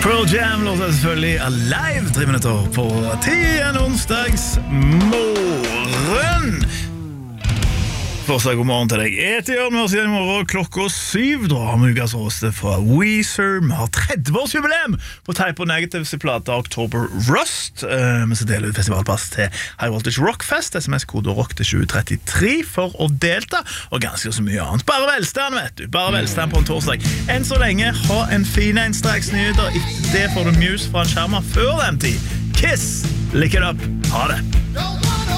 Pearl Jam låter selvfølgelig Alive 3 minutter på 10 en onsdags morgen. Fortsatt god morgen til deg. Etter med oss igjen I morgen klokka 7. Da har vi ukas råste fra Weezer. Vi har 30-årsjubileum på Type O Negatives I plata October Rust. Vi skal dele ut festivalpass til High Voltage Rockfest. SMS-kode ROCK til 2033 for å delta, og ganske så mye annet. Bare velstand, vet du. Bare velstand på en torsdag. Enn så lenge, ha en fin en straks nyheter. Etter det får du Muse fra en skjermer før den tid. Kiss, lick it up. Ha det.